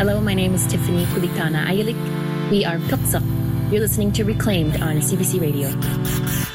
Hello, my name is Tiffany Kulikana Ayalik. We are Puksak. You're listening to Reclaimed on CBC Radio.